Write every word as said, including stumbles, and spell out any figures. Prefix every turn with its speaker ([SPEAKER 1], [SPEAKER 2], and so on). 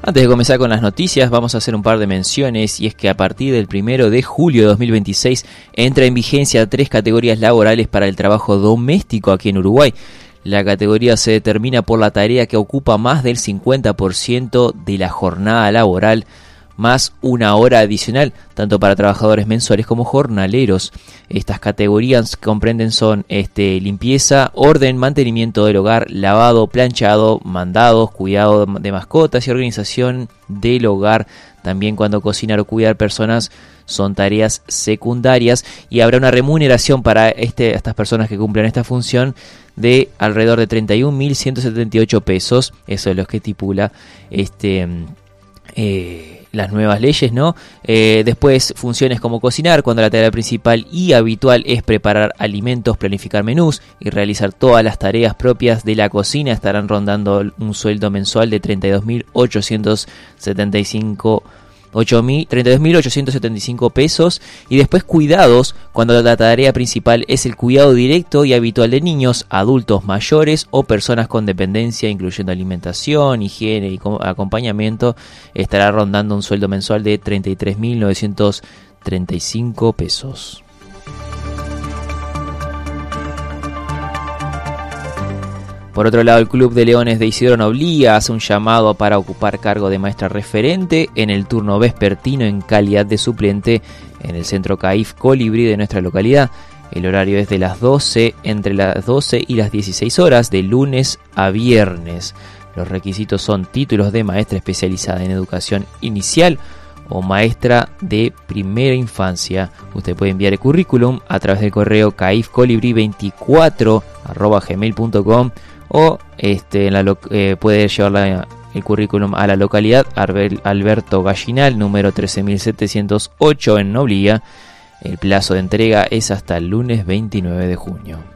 [SPEAKER 1] Antes de comenzar con las noticias, vamos a hacer un par de menciones, y es que a partir del primero de julio de dos mil veintiséis entra en vigencia tres categorías laborales para el trabajo doméstico aquí en Uruguay. La categoría se determina por la tarea que ocupa más del cincuenta por ciento de la jornada laboral, más una hora adicional, tanto para trabajadores mensuales como jornaleros. Estas categorías comprenden son este, limpieza, orden, mantenimiento del hogar, lavado, planchado, mandados, cuidado de mascotas y organización del hogar. También cuando cocinar o cuidar personas son tareas secundarias, y habrá una remuneración para este, estas personas que cumplen esta función de alrededor de treinta y un mil ciento setenta y ocho pesos. Eso es lo que estipula este... Eh, las nuevas leyes, ¿no? Eh, después, funciones como cocinar, cuando la tarea principal y habitual es preparar alimentos, planificar menús y realizar todas las tareas propias de la cocina, estarán rondando un sueldo mensual de treinta y dos mil ochocientos setenta y cinco treinta y dos mil ochocientos setenta y cinco pesos. Y después, cuidados, cuando la tarea principal es el cuidado directo y habitual de niños, adultos mayores o personas con dependencia, incluyendo alimentación, higiene y acompañamiento, estará rondando un sueldo mensual de treinta y tres mil novecientos treinta y cinco pesos. Por otro lado, el Club de Leones de Isidoro Noblía hace un llamado para ocupar cargo de maestra referente en el turno vespertino en calidad de suplente en el Centro CAIF Colibrí de nuestra localidad. El horario es de las doce, entre las doce y las dieciséis horas, de lunes a viernes. Los requisitos son títulos de maestra especializada en educación inicial o maestra de primera infancia. Usted puede enviar el currículum a través del correo caifcolibri veinticuatro arroba gmail punto com, o este, en la lo- eh, puede llevar la, el currículum a la localidad Alberto Gallinal, número trece mil setecientos ocho en Noblía. El plazo de entrega es hasta el lunes veintinueve de junio.